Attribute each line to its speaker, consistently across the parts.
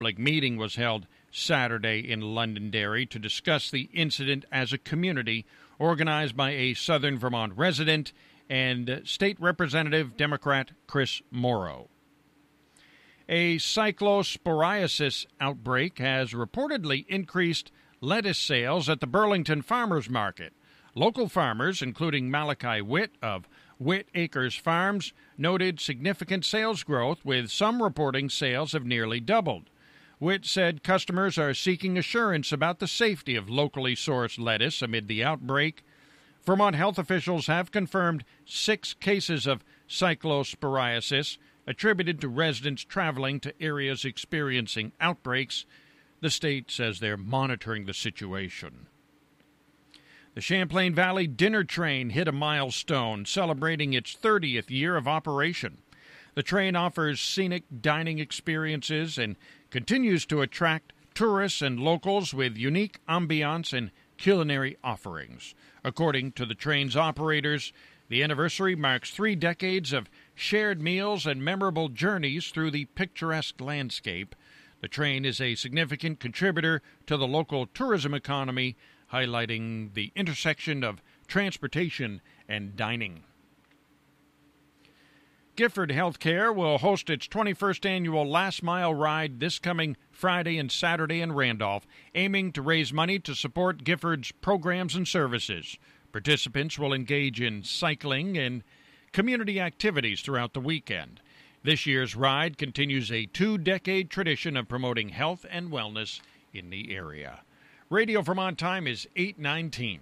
Speaker 1: public meeting was held Saturday in Londonderry to discuss the incident as a community, organized by a Southern Vermont resident and State Representative Democrat Chris Morrow. A cyclosporiasis outbreak has reportedly increased lettuce sales at the Burlington Farmers Market. Local farmers, including Malachi Witt of Witt Acres Farms, noted significant sales growth, with some reporting sales have nearly doubled. Witt said customers are seeking assurance about the safety of locally sourced lettuce amid the outbreak. Vermont health officials have confirmed 6 cases of cyclosporiasis attributed to residents traveling to areas experiencing outbreaks. The state says they're monitoring the situation. The Champlain Valley Dinner Train hit a milestone, celebrating its 30th year of operation. The train offers scenic dining experiences and continues to attract tourists and locals with unique ambiance and culinary offerings. According to the train's operators, the anniversary marks 3 decades of shared meals and memorable journeys through the picturesque landscape. The train is a significant contributor to the local tourism economy, highlighting the intersection of transportation and dining. Gifford Healthcare will host its 21st annual Last Mile Ride this coming Friday and Saturday in Randolph, aiming to raise money to support Gifford's programs and services. Participants will engage in cycling and community activities throughout the weekend. This year's ride continues a 2-decade tradition of promoting health and wellness in the area. Radio Vermont time is 8:19.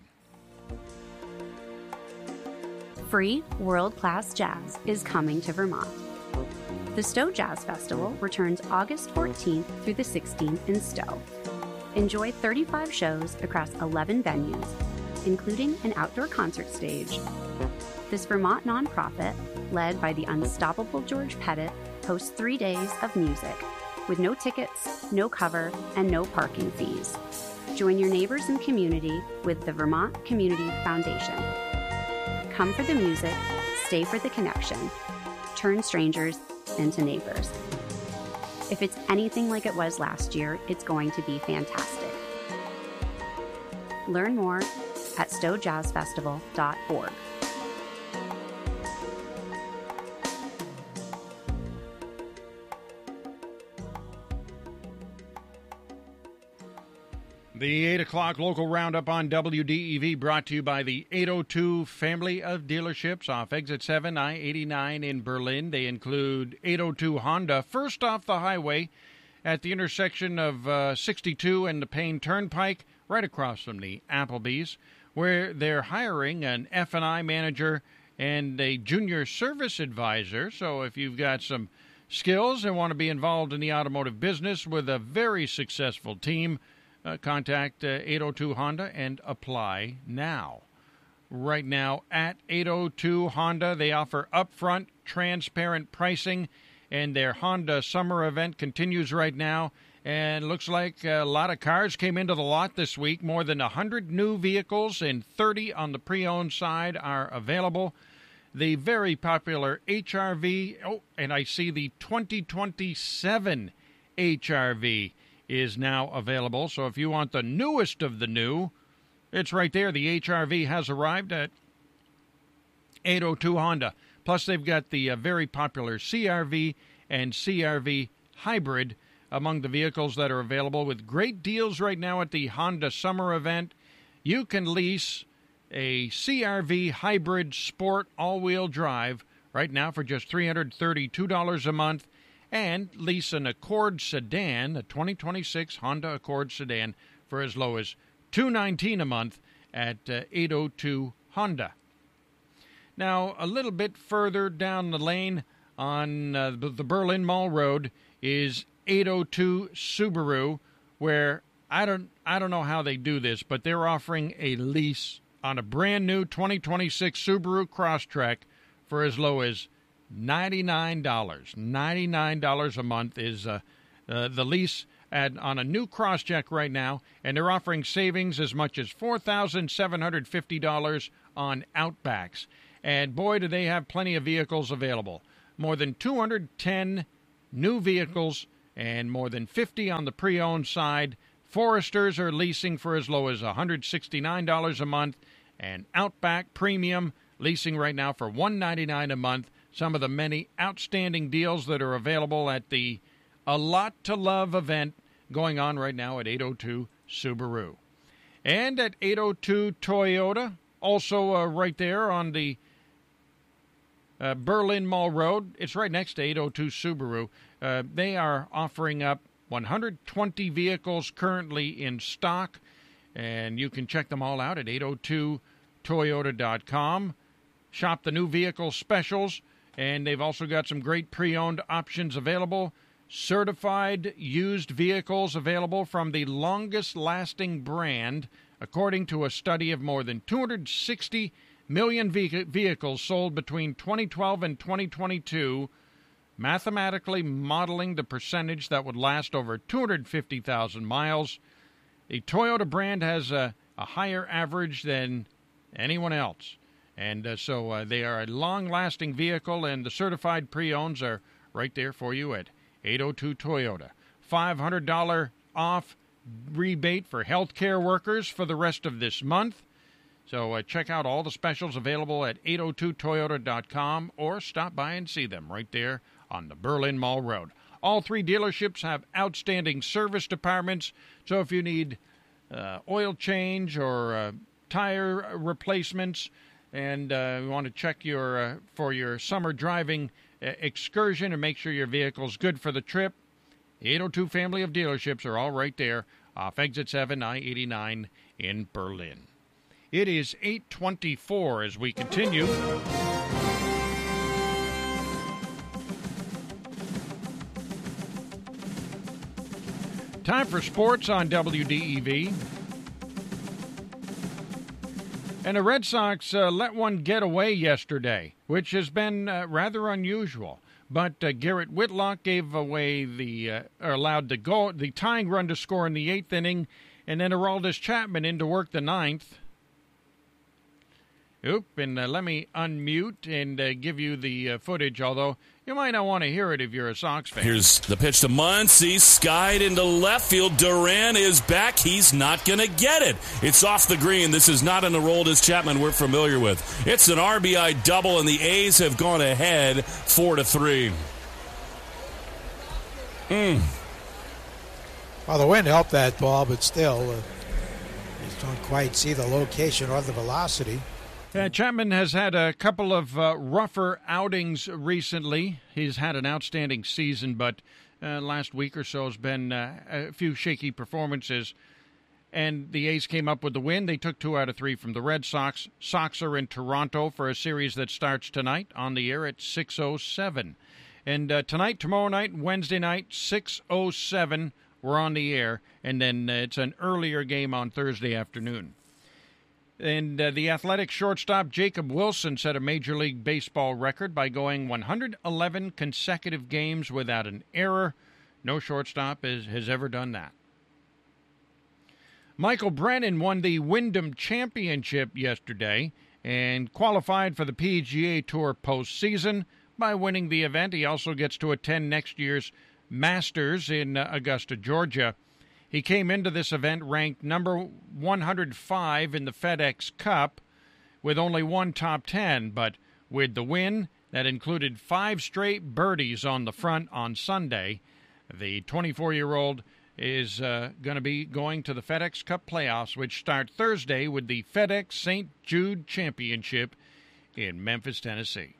Speaker 2: Free world-class jazz is coming to Vermont. The Stowe Jazz Festival returns August 14th through the 16th in Stowe. Enjoy 35 shows across 11 venues, including an outdoor concert stage. This Vermont nonprofit, led by the unstoppable George Pettit, hosts 3 days of music, with no tickets, no cover, and no parking fees. Join your neighbors and community with the Vermont Community Foundation. Come for the music, stay for the connection. Turn strangers into neighbors. If it's anything like it was last year, it's going to be fantastic. Learn more at stowejazzfestival.org.
Speaker 1: The 8 o'clock local roundup on WDEV brought to you by the 802 family of dealerships off Exit 7, I-89 in Berlin. They include 802 Honda, first off the highway at the intersection of 62 and the Payne Turnpike, right across from the Applebee's, where they're hiring an F&I manager and a junior service advisor. So if you've got some skills and want to be involved in the automotive business with a very successful team, contact 802 Honda and apply now. Right now at 802 Honda, they offer upfront, transparent pricing, and their Honda summer event continues right now. And looks like a lot of cars came into the lot this week. More than 100 new vehicles and 30 on the pre-owned side are available. The very popular HR-V, and I see the 2027 HR-V is now available. So if you want the newest of the new, it's right there. The HR-V has arrived at 802 Honda. Plus, they've got the very popular CR-V and CR-V Hybrid among the vehicles that are available, with great deals right now at the Honda Summer Event. You can lease a CR-V Hybrid Sport all-wheel drive right now for just $332 a month, and lease an Accord sedan, a 2026 Honda Accord sedan, for as low as $219 a month at 802 Honda. Now, a little bit further down the lane on the Berlin Mall Road is 802 Subaru, where I don't know how they do this, but they're offering a lease on a brand new 2026 Subaru Crosstrek for as low as $99. $99 a month is the lease on a new Crosstrek right now, and they're offering savings as much as $4,750 on Outbacks. And boy, do they have plenty of vehicles available. More than 210 new vehicles and more than 50 on the pre-owned side. Foresters are leasing for as low as $169 a month, and Outback Premium leasing right now for $199 a month. Some of the many outstanding deals that are available at the A Lot to Love event going on right now at 802 Subaru. And at 802 Toyota, also right there on the Berlin Mall Road. It's right next to 802 Subaru. They are offering up 120 vehicles currently in stock, and you can check them all out at 802toyota.com. Shop the new vehicle specials, and they've also got some great pre-owned options available. Certified used vehicles available from the longest-lasting brand, according to a study of more than 260 million vehicles sold between 2012 and 2022, mathematically modeling the percentage that would last over 250,000 miles. The Toyota brand has a higher average than anyone else. And so they are a long-lasting vehicle, and the certified pre-owns are right there for you at 802 Toyota. $500 off rebate for healthcare workers for the rest of this month. So check out all the specials available at 802toyota.com or stop by and see them right there on the Berlin Mall Road. All three dealerships have outstanding service departments, so if you need oil change or tire replacements and you want to check for your summer driving excursion and make sure your vehicle's good for the trip, the 802 family of dealerships are all right there off Exit 7, I-89 in Berlin. It is 8:24 as we continue. Time for sports on WDEV. And the Red Sox let one get away yesterday, which has been rather unusual. But Garrett Whitlock gave away allowed the tying run to score in the 8th inning, and then Aroldis Chapman in to work the 9th. And let me unmute and give you the footage, although you might not want to hear it if you're a Sox fan.
Speaker 3: Here's the pitch to Muncy, skied into left field. Duran is back. He's not going to get it. It's off the green. This is not an Aroldis Chapman we're familiar with. It's an RBI double, and the A's have gone ahead 4-3.
Speaker 4: Well, the wind helped that ball, but still, you just don't quite see the location or the velocity.
Speaker 1: Chapman has had a couple of rougher outings recently. He's had an outstanding season, but last week or so has been a few shaky performances. And the A's came up with the win. They took 2 out of 3 from the Red Sox. Sox are in Toronto for a series that starts tonight on the air at 6:07. And tonight, tomorrow night, Wednesday night, 6:07, we're on the air. And then it's an earlier game on Thursday afternoon. And the Athletics shortstop Jacob Wilson set a Major League Baseball record by going 111 consecutive games without an error. No shortstop has ever done that. Michael Brennan won the Wyndham Championship yesterday and qualified for the PGA Tour postseason by winning the event. He also gets to attend next year's Masters in Augusta, Georgia. He came into this event ranked number 105 in the FedEx Cup with only one top 10, but with the win that included 5 straight birdies on the front on Sunday, the 24-year-old is going to be going to the FedEx Cup playoffs, which start Thursday with the FedEx St. Jude Championship in Memphis, Tennessee.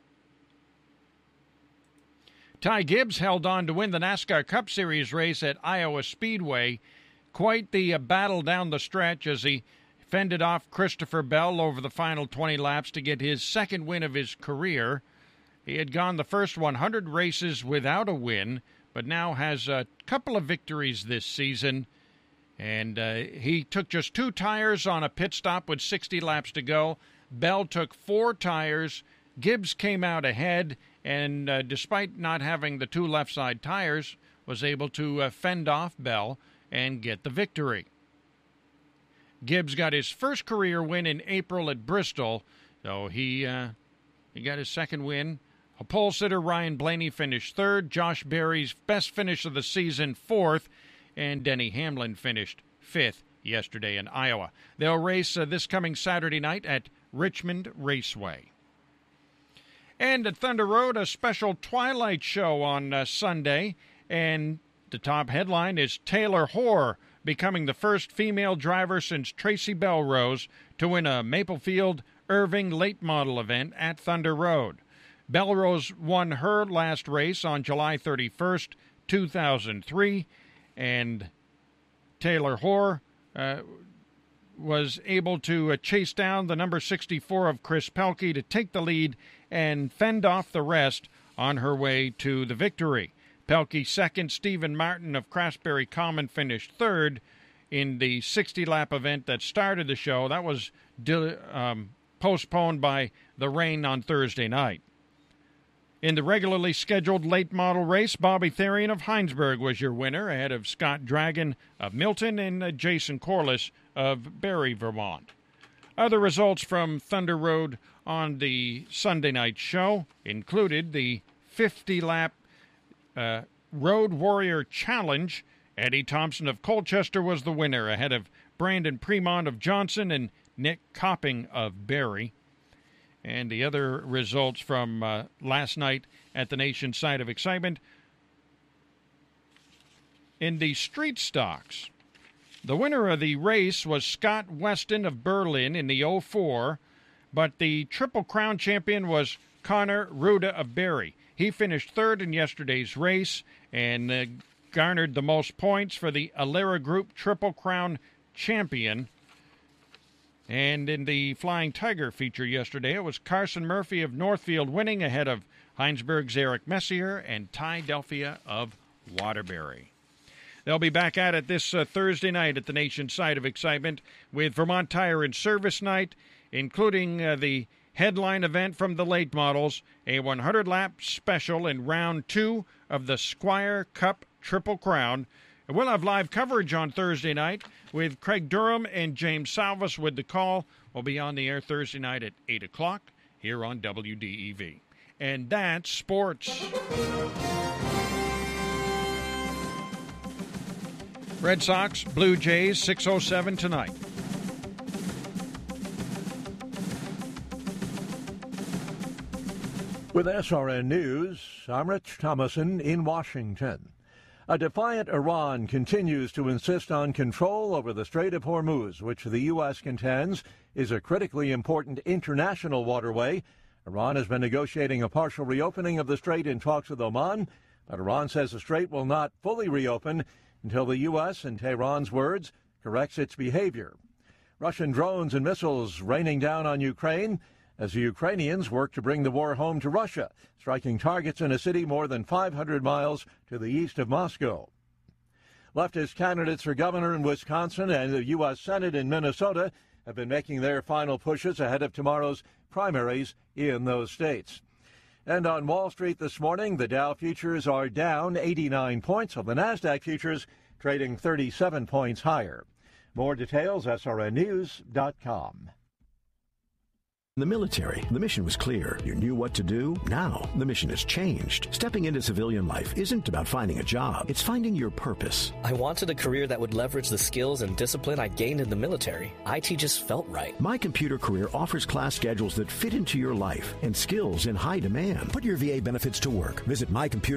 Speaker 1: Ty Gibbs held on to win the NASCAR Cup Series race at Iowa Speedway. Quite the battle down the stretch as he fended off Christopher Bell over the final 20 laps to get his second win of his career. He had gone the first 100 races without a win, but now has a couple of victories this season. And he took just 2 tires on a pit stop with 60 laps to go. Bell took 4 tires. Gibbs came out ahead, and despite not having the 2 left side tires, was able to fend off Bell and get the victory. Gibbs got his first career win in April at Bristol, so he got his second win Pole sitter Ryan Blaney finished third. Josh Berry's best finish of the season, fourth. And Denny Hamlin finished fifth yesterday in Iowa. They'll race this coming Saturday night at Richmond Raceway. And at Thunder Road, a special twilight show on Sunday. And the top headline is Taylor Hoare becoming the first female driver since Tracy Belrose to win a Maplefield Irving late model event at Thunder Road. Belrose won her last race on July 31st, 2003, and Taylor Hoare was able to chase down the number 64 of Chris Pelkey to take the lead and fend off the rest on her way to the victory. Pelkey second, Stephen Martin of Craftsbury Common finished third in the 60-lap event that started the show. That was postponed by the rain on Thursday night. In the regularly scheduled late model race, Bobby Therian of Heinsberg was your winner, ahead of Scott Dragon of Milton and Jason Corliss of Barrie, Vermont. Other results from Thunder Road on the Sunday night show included the 50-lap Road Warrior Challenge. Eddie Thompson of Colchester was the winner, ahead of Brandon Premont of Johnson and Nick Copping of Barrie. And the other results from last night at the Nation's Side of Excitement. In the street stocks, the winner of the race was Scott Weston of Berlin in the 04, but the Triple Crown champion was Connor Ruda of Barrie. He finished third in yesterday's race and garnered the most points for the Alera Group Triple Crown champion. And in the Flying Tiger feature yesterday, it was Carson Murphy of Northfield winning, ahead of Heinsberg's Eric Messier and Ty Delphia of Waterbury. They'll be back at it this Thursday night at the Nation's Side of Excitement with Vermont Tire and Service Night, including the headline event from the late models, a 100-lap special in round 2 of the Squire Cup Triple Crown. We'll have live coverage on Thursday night with Craig Durham and James Salvas with the call. We'll be on the air Thursday night at 8 o'clock here on WDEV. And that's sports. Red Sox, Blue Jays, 6:07 tonight.
Speaker 5: With SRN News, I'm Rich Thomason in Washington. A defiant Iran continues to insist on control over the Strait of Hormuz, which the U.S. contends is a critically important international waterway. Iran has been negotiating a partial reopening of the strait in talks with Oman, but Iran says the strait will not fully reopen until the U.S., in Tehran's words, corrects its behavior. Russian drones and missiles raining down on Ukraine as the Ukrainians work to bring the war home to Russia, striking targets in a city more than 500 miles to the east of Moscow. Leftist candidates for governor in Wisconsin and the U.S. Senate in Minnesota have been making their final pushes ahead of tomorrow's primaries in those states. And on Wall Street this morning, the Dow futures are down 89 points, while the NASDAQ futures trading 37 points higher. More details, srnnews.com.
Speaker 6: In the military, the mission was clear. You knew what to do. Now, the mission has changed. Stepping into civilian life isn't about finding a job. It's finding your purpose.
Speaker 7: I wanted a career that would leverage the skills and discipline I gained in the military. IT just felt right.
Speaker 6: My Computer Career offers class schedules that fit into your life and skills in high demand. Put your VA benefits to work. Visit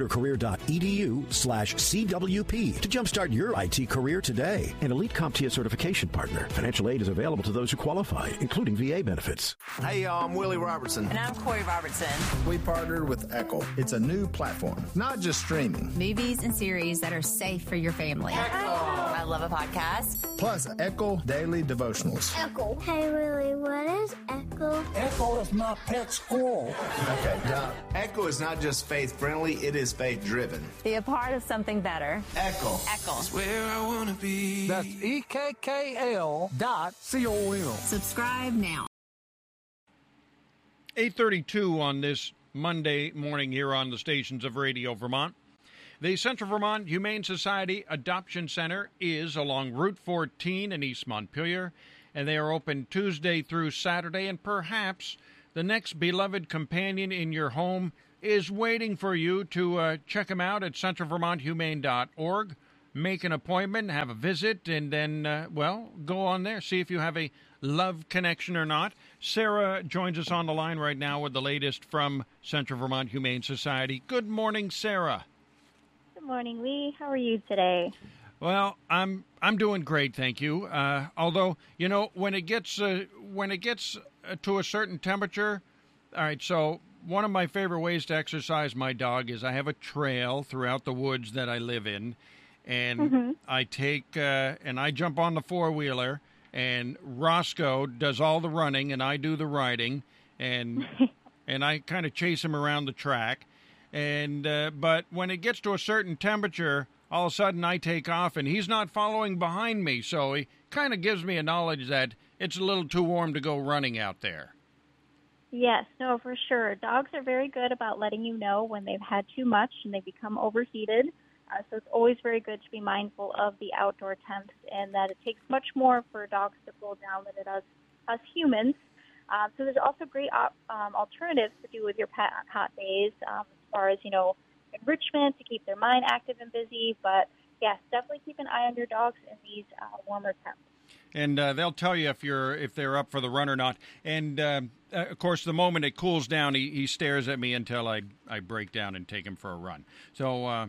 Speaker 6: mycomputercareer.edu/CWP to jumpstart your IT career today. An Elite CompTIA certification partner. Financial aid is available to those who qualify, including VA benefits.
Speaker 8: Hey, y'all, I'm Willie Robertson.
Speaker 9: And I'm Corey Robertson.
Speaker 8: We partnered with Echo. It's a new platform, not just streaming.
Speaker 9: Movies and series that are safe for your family. Echo. I love a podcast.
Speaker 8: Plus, Echo Daily Devotionals.
Speaker 10: Echo. Hey, Willie, what is Echo?
Speaker 11: Echo is my pet squirrel.
Speaker 8: Okay, Doc. Echo is not just faith-friendly, it is faith-driven.
Speaker 12: Be a part of something better.
Speaker 8: Echo.
Speaker 9: Echo.
Speaker 11: That's where I want to be.
Speaker 13: That's EKKL.com.
Speaker 9: Subscribe now.
Speaker 1: 8:32 on this Monday morning here on the stations of Radio Vermont. The Central Vermont Humane Society Adoption Center is along Route 14 in East Montpelier, and they are open Tuesday through Saturday, and perhaps the next beloved companion in your home is waiting for you to check him out at centralvermonthumane.org. Make an appointment, have a visit, and then, go on there. See if you have a love connection or not. Sarah joins us on the line right now with the latest from Central Vermont Humane Society. Good morning, Sarah.
Speaker 13: Good morning, Lee. How are you today?
Speaker 1: Well, I'm doing great, thank you. Although, when it gets to a certain temperature, all right, so one of my favorite ways to exercise my dog is I have a trail throughout the woods that I live in. And I take and I jump on the four-wheeler, and Roscoe does all the running, and I do the riding, and I kind of chase him around the track. And but when it gets to a certain temperature, all of a sudden I take off, and he's not following behind me, so he kind of gives me a knowledge that it's a little too warm to go running out there.
Speaker 13: Yes, no, for sure. Dogs are very good about letting you know when they've had too much and they become overheated. So it's always very good to be mindful of the outdoor temps and that it takes much more for dogs to cool down than it does us humans. So there's also great alternatives to do with your pet on hot days as far as, enrichment to keep their mind active and busy. But, yes, definitely keep an eye on your dogs in these warmer temps.
Speaker 1: And they'll tell you if they're up for the run or not. And, of course, the moment it cools down, he stares at me until I break down and take him for a run. So,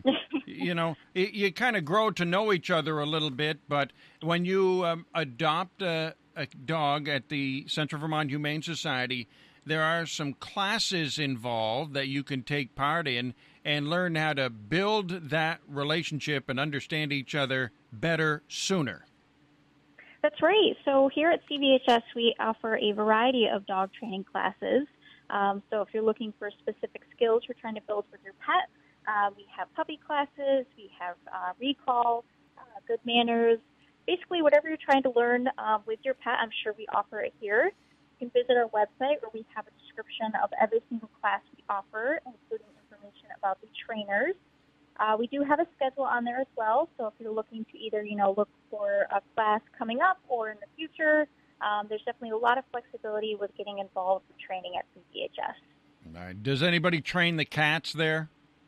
Speaker 1: you kind of grow to know each other a little bit. But when you adopt a dog at the Central Vermont Humane Society, there are some classes involved that you can take part in and learn how to build that relationship and understand each other better sooner.
Speaker 13: That's right. So here at CVHS, we offer a variety of dog training classes. So if you're looking for specific skills you're trying to build with your pet, we have puppy classes, we have recall, good manners, basically whatever you're trying to learn with your pet, I'm sure we offer it here. You can visit our website where we have a description of every single class we offer, including information about the trainers. We do have a schedule on there as well, so if you're looking to either, look for a class coming up or in the future, there's definitely a lot of flexibility with getting involved with training at CVHS.
Speaker 1: All right. Does anybody train the cats there?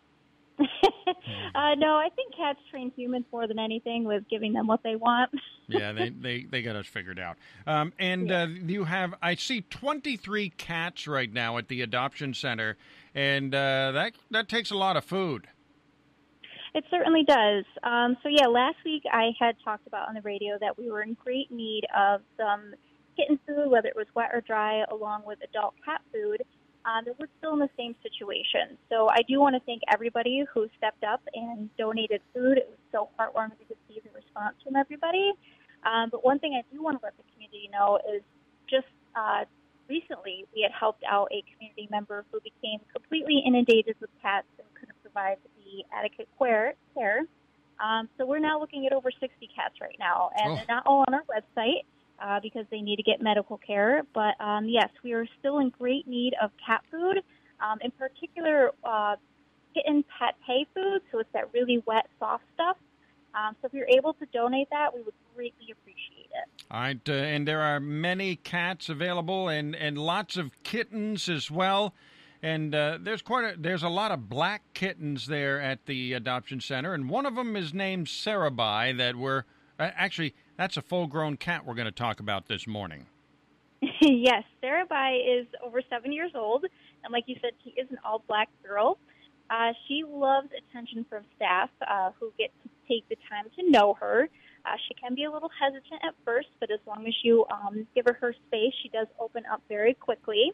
Speaker 13: No, I think cats train humans more than anything with giving them what they want.
Speaker 1: Yeah, they got us figured out. You have, I see 23 cats right now at the adoption center, and that takes a lot of food.
Speaker 13: It certainly does. Last week I had talked about on the radio that we were in great need of some kitten food, whether it was wet or dry, along with adult cat food. And we're still in the same situation. So I do want to thank everybody who stepped up and donated food. It was so heartwarming to see the response from everybody. But one thing I do want to let the community know is just recently we had helped out a community member who became completely inundated with cats and couldn't provide the adequate care. So we're now looking at over 60 cats right now, and they're not all on our website because they need to get medical care. But, yes, we are still in great need of cat food, in particular kitten pet hay food, so it's that really wet, soft stuff. So if you're able to donate that, we would greatly appreciate it.
Speaker 1: All right, and there are many cats available and lots of kittens as well. And there's a lot of black kittens there at the adoption center, and one of them is named Sarabai. Actually, that's a full-grown cat we're going to talk about this morning.
Speaker 13: Yes, Sarabai is over 7 years old, and like you said, she is an all-black girl. She loves attention from staff who get to take the time to know her. She can be a little hesitant at first, but as long as you give her space, she does open up very quickly.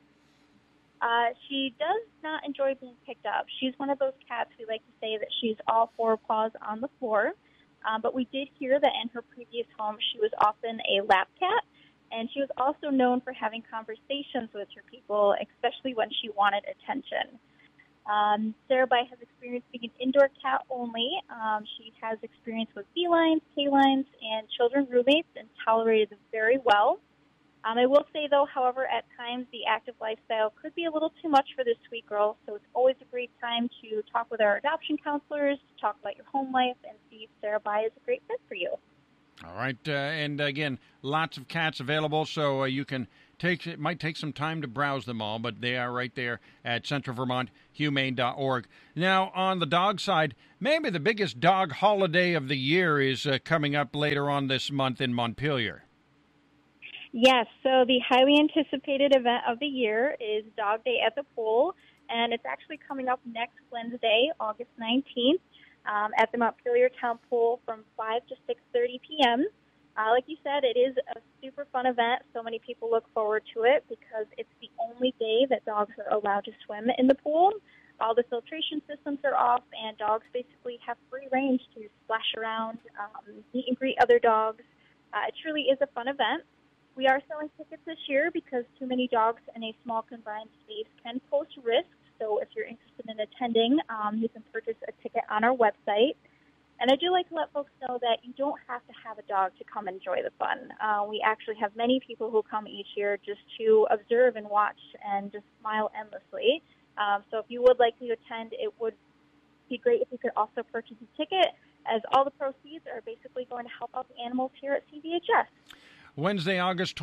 Speaker 13: She does not enjoy being picked up. She's one of those cats we like to say that she's all four paws on the floor. But we did hear that in her previous home, she was often a lap cat, and she was also known for having conversations with her people, especially when she wanted attention. Sarabai has experience being an indoor cat only. She has experience with felines, canines, and children roommates, and tolerated them very well. I will say, though, however, at times the active lifestyle could be a little too much for this sweet girl, so it's always a great time to talk with our adoption counselors, to talk about your home life, and see if Sarabai is a great fit for you.
Speaker 1: All right. And again, lots of cats available, so you can it might take some time to browse them all, but they are right there at centralvermonthumane.org. Now, on the dog side, maybe the biggest dog holiday of the year is coming up later on this month in Montpelier.
Speaker 13: Yes, so the highly anticipated event of the year is Dog Day at the Pool, and it's actually coming up next Wednesday, August 19th, at the Montpelier Town Pool from 5 to 6:30 p.m. Like you said, it is a super fun event. So many people look forward to it because it's the only day that dogs are allowed to swim in the pool. All the filtration systems are off, and dogs basically have free range to splash around, meet and greet other dogs. It truly is a fun event. We are selling tickets this year because too many dogs in a small confined space can pose risks. So if you're interested in attending, you can purchase a ticket on our website. And I do like to let folks know that you don't have to have a dog to come enjoy the fun. We actually have many people who come each year just to observe and watch and just smile endlessly. So if you would like to attend, it would be great if you could also purchase a ticket, as all the proceeds are basically going to help out the animals here at CVHS.
Speaker 1: Wednesday, August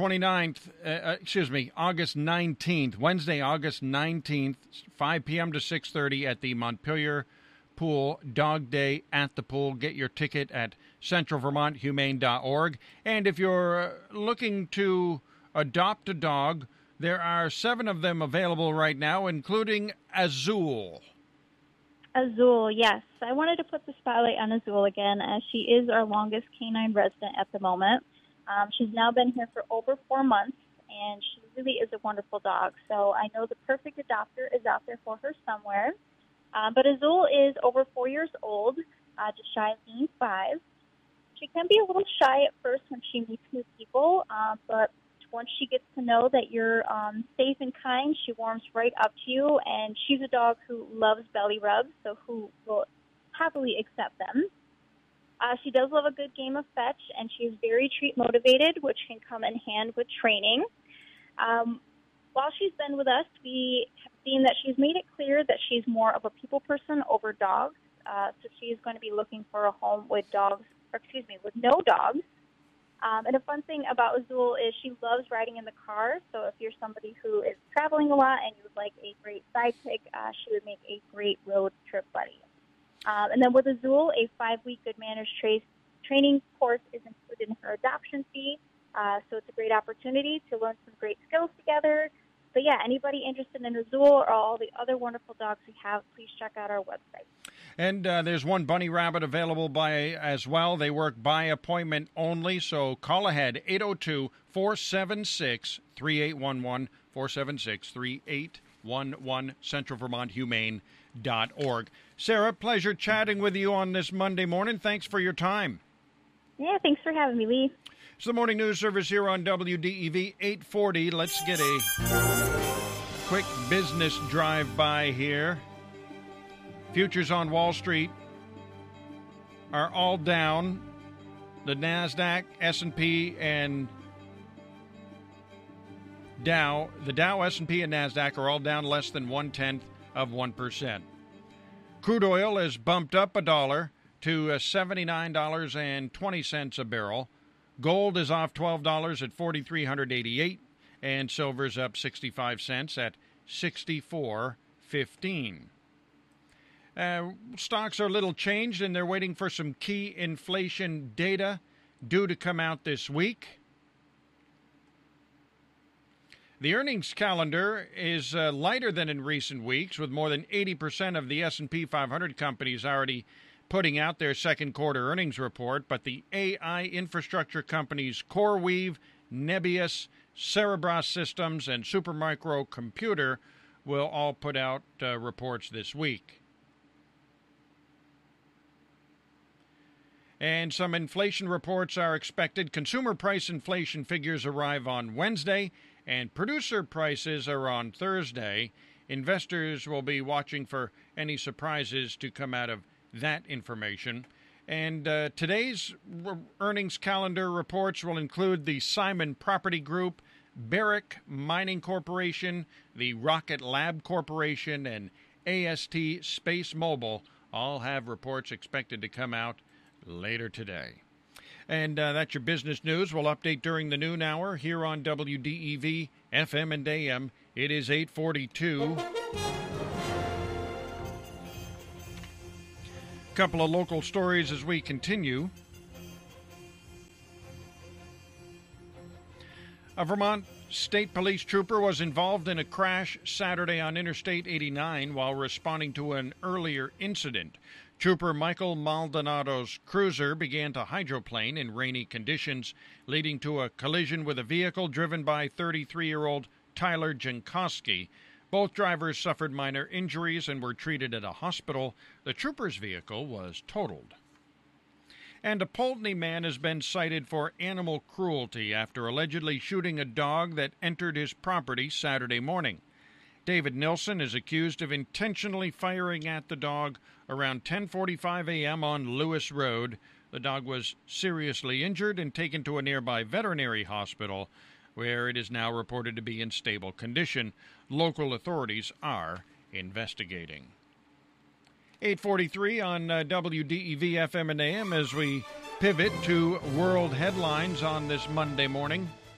Speaker 1: 19th. Wednesday, August 19th, 5 p.m. to 6:30 at the Montpelier Pool, Dog Day at the Pool. Get your ticket at centralvermonthumane.org. And if you're looking to adopt a dog, there are 7 of them available right now, including Azul.
Speaker 13: Azul, yes. I wanted to put the spotlight on Azul again, as she is our longest canine resident at the moment. She's now been here for over 4 months, and she really is a wonderful dog. So I know the perfect adopter is out there for her somewhere. But Azul is over 4 years old, just shy of being 5. She can be a little shy at first when she meets new people, but once she gets to know that you're safe and kind, she warms right up to you, and she's a dog who loves belly rubs, so who will happily accept them. She does love a good game of fetch, and she is very treat motivated, which can come in hand with training. While she's been with us, we have seen that she's made it clear that she's more of a people person over dogs. So she's going to be looking for a home with with no dogs. And a fun thing about Azul is she loves riding in the car. So if you're somebody who is traveling a lot and you would like a great sidekick, she would make a great road trip buddy. And then with Azul, a 5-week good manners training course is included in her adoption fee. So it's a great opportunity to learn some great skills together. But yeah, anybody interested in Azul or all the other wonderful dogs we have, please check out our website.
Speaker 1: And there's one bunny rabbit available as well. They work by appointment only, so call ahead, 802-476-3811, 476-3811, centralvermonthumane.org. Sarah, pleasure chatting with you on this Monday morning. Thanks for your time.
Speaker 13: Yeah, thanks for having me, Lee.
Speaker 1: It's the Morning News Service here on WDEV 840. Let's get a quick business drive-by here. Futures on Wall Street are all down. The NASDAQ, S&P, and Dow. The Dow, S&P, and NASDAQ are all down less than 0.1%. Crude oil has bumped up $1 to $79.20 a barrel. Gold is off $12 at $4,388, and silver's up 65 cents at $64.15. Stocks are a little changed, and they're waiting for some key inflation data due to come out this week. The earnings calendar is lighter than in recent weeks, with more than 80% of the S&P 500 companies already putting out their second quarter earnings report, but the AI infrastructure companies CoreWeave, Nebius, Cerebras Systems, and Supermicro Computer will all put out reports this week. And some inflation reports are expected. Consumer price inflation figures arrive on Wednesday, and producer prices are on Thursday. Investors will be watching for any surprises to come out of that information. And today's earnings calendar reports will include the Simon Property Group, Barrick Mining Corporation, the Rocket Lab Corporation, and AST Space Mobile all have reports expected to come out later today. And that's your business news. We'll update during the noon hour here on WDEV, FM and AM. It is 8:42. Couple of local stories as we continue. A Vermont State Police trooper was involved in a crash Saturday on Interstate 89 while responding to an earlier incident. Trooper Michael Maldonado's cruiser began to hydroplane in rainy conditions, leading to a collision with a vehicle driven by 33-year-old Tyler Jankowski. Both drivers suffered minor injuries and were treated at a hospital. The trooper's vehicle was totaled. And a Poultney man has been cited for animal cruelty after allegedly shooting a dog that entered his property Saturday morning. David Nilsson is accused of intentionally firing at the dog around 10:45 a.m. on Lewis Road. The dog was seriously injured and taken to a nearby veterinary hospital, where it is now reported to be in stable condition. Local authorities are investigating. 8:43 on WDEV FM and AM as we pivot to world headlines on this Monday morning.